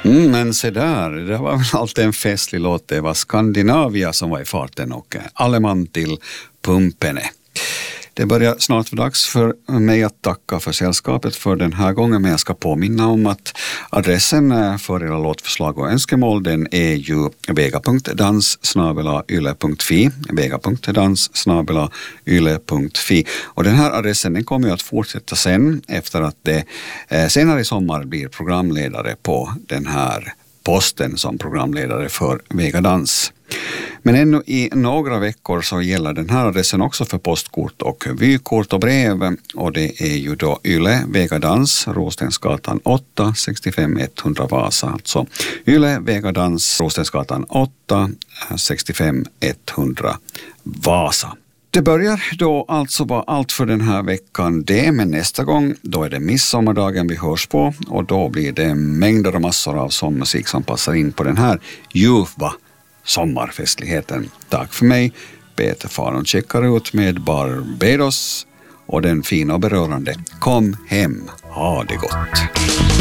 Men se där, det var väl alltid en festlig låt. Det var Skandinavia som var i farten och Alleman till Pumpene. Det börjar snart vara dags för mig att tacka för sällskapet för den här gången, men jag ska påminna om att adressen för era låtförslag och önskemål, den är ju vega.dans@yle.fi, vega.dans@yle.fi, och den här adressen den kommer ju att fortsätta sen efter att det senare i sommar blir programledare på den här posten som programledare för Vega Dans. Men ännu i några veckor så gäller den här adressen också för postkort och vykort och brev, och det är ju då Yle Vega Dans, Rostensgatan 8 65 100 Vasa, alltså Yle Vega Dans, Rostensgatan 8 65 100 Vasa. Det börjar då alltså vara allt för den här veckan det, men nästa gång då är det midsommardagen vi hörs på, och då blir det mängder och massor av sån musik som passar in på den här ljuva sommarfestligheten. Tack för mig. Peter Faron checkar ut med Barbados och den fina och berörande Kom hem, ha det gott.